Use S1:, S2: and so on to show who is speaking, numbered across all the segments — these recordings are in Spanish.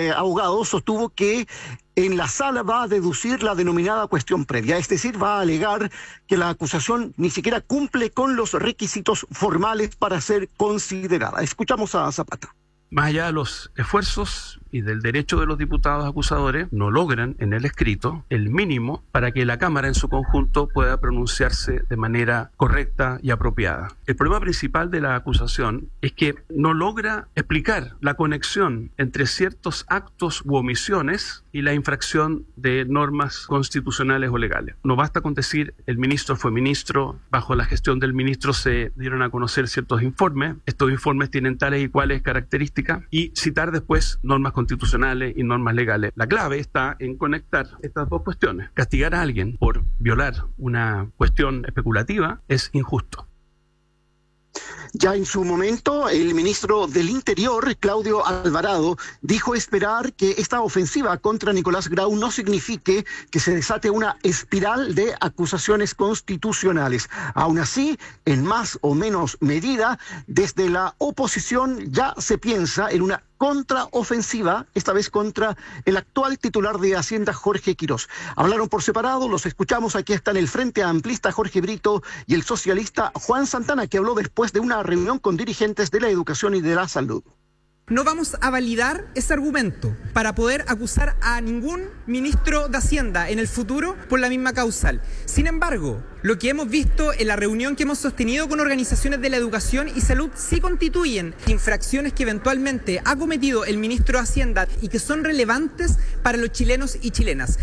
S1: abogado sostuvo que en la sala va a deducir la denominada cuestión previa, es decir, va a alegar que la acusación ni siquiera cumple con los requisitos formales para ser considerada. Escuchamos a Zapata.
S2: Más allá de los esfuerzos y del derecho de los diputados acusadores, no logran en el escrito el mínimo para que la Cámara en su conjunto pueda pronunciarse de manera correcta y apropiada. El problema principal de la acusación es que no logra explicar la conexión entre ciertos actos u omisiones y la infracción de normas constitucionales o legales. No basta con decir el ministro fue ministro, bajo la gestión del ministro se dieron a conocer ciertos informes, estos informes tienen tales y cuales características, y citar después normas constitucionales y normas legales. La clave está en conectar estas dos cuestiones. Castigar a alguien por violar una cuestión especulativa es injusto.
S1: Ya en su momento, el ministro del Interior, Claudio Alvarado, dijo esperar que esta ofensiva contra Nicolás Grau no signifique que se desate una espiral de acusaciones constitucionales. Aún así, en más o menos medida, desde la oposición ya se piensa en una contraofensiva, esta vez contra el actual titular de Hacienda, Jorge Quirós. Hablaron por separado, los escuchamos. Aquí están el Frente Amplista, Jorge Brito, y el socialista Juan Santana, que habló después de una reunión con dirigentes de la educación y de la salud.
S3: No vamos a validar ese argumento para poder acusar a ningún ministro de Hacienda en el futuro por la misma causal. Sin embargo, lo que hemos visto en la reunión que hemos sostenido con organizaciones de la educación y salud sí constituyen infracciones que eventualmente ha cometido el ministro de Hacienda y que son relevantes para los chilenos y chilenas.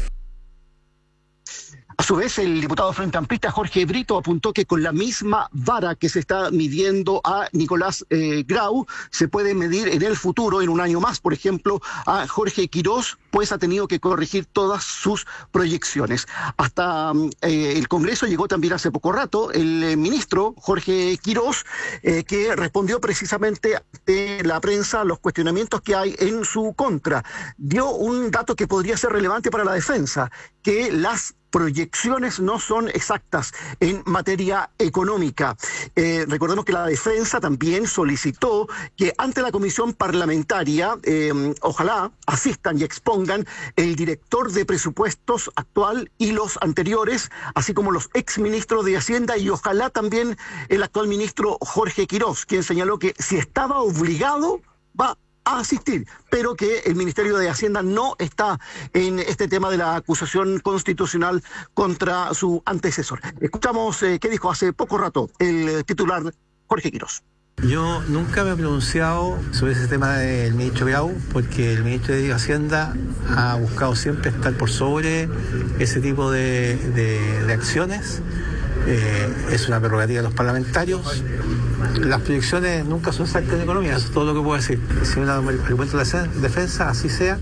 S1: A su vez, el diputado Frente Amplista Jorge Brito apuntó que con la misma vara que se está midiendo a Nicolás Grau, se puede medir en el futuro, en un año más, por ejemplo, a Jorge Quirós, pues ha tenido que corregir todas sus proyecciones. Hasta el Congreso llegó también hace poco rato el ministro Jorge Quirós, que respondió precisamente ante la prensa a los cuestionamientos que hay en su contra. Dio un dato que podría ser relevante para la defensa, que las proyecciones no son exactas en materia económica. Recordemos que la defensa también solicitó que ante la comisión parlamentaria, ojalá asistan y expongan el director de presupuestos actual y los anteriores, así como los exministros de Hacienda, y ojalá también el actual ministro Jorge Quirós, quien señaló que si estaba obligado, va a asistir, pero que el Ministerio de Hacienda no está en este tema de la acusación constitucional contra su antecesor. Escuchamos qué dijo hace poco rato el titular Jorge Quirós.
S4: Yo nunca me he pronunciado sobre ese tema del ministro Grau, porque el ministro de Hacienda ha buscado siempre estar por sobre ese tipo de acciones. Es una prerrogativa de los parlamentarios. Las proyecciones nunca son exactas en economía, eso es todo lo que puedo decir. Si un argumento de la defensa, así sea.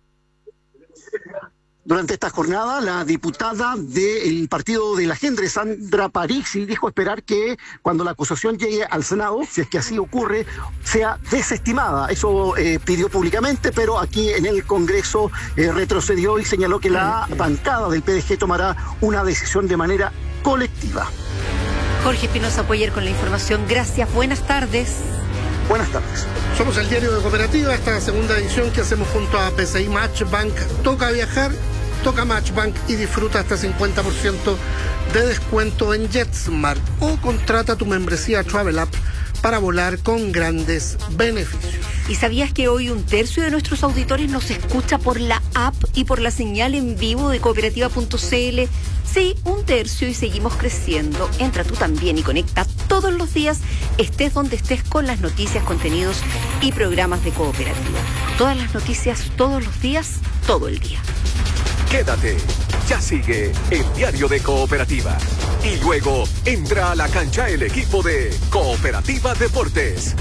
S1: Durante esta jornada, la diputada del partido de la Gente, Sandra Parisi, dijo esperar que cuando la acusación llegue al Senado, si es que así ocurre, sea desestimada. Eso pidió públicamente, pero aquí en el Congreso retrocedió y señaló que la bancada del PDG tomará una decisión de manera colectiva.
S5: Jorge Espinosa Pueyer con la información. Gracias, buenas tardes.
S1: Buenas tardes.
S6: Somos el diario de Cooperativa, esta segunda edición que hacemos junto a PCI Matchbank. Toca viajar, toca Matchbank y disfruta hasta 50% de descuento en JetSmart o contrata tu membresía Travel App para volar con grandes beneficios.
S5: ¿Y sabías que hoy 1/3 de nuestros auditores nos escucha por la app y por la señal en vivo de cooperativa.cl? Sí, 1/3 y seguimos creciendo. Entra tú también y conecta todos los días, estés donde estés, con las noticias, contenidos y programas de Cooperativa. Todas las noticias, todos los días, todo el día.
S7: Quédate, ya sigue el diario de Cooperativa. Y luego entra a la cancha el equipo de Cooperativa Deportes.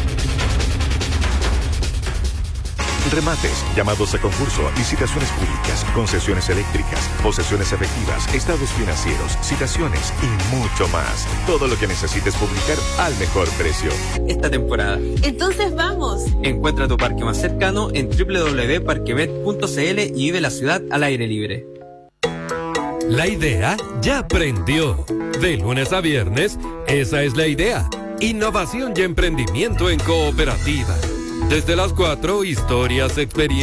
S7: Remates, llamados a concurso, licitaciones públicas, concesiones eléctricas, posesiones efectivas, estados financieros, citaciones y mucho más. Todo lo que necesites publicar al mejor precio.
S8: Esta temporada.
S5: Entonces vamos.
S8: Encuentra tu parque más cercano en www.parquemet.cl y vive la ciudad al aire libre.
S9: La idea ya prendió. De lunes a viernes, esa es la idea. Innovación y emprendimiento en Cooperativa. Desde las 4, historias, experiencias.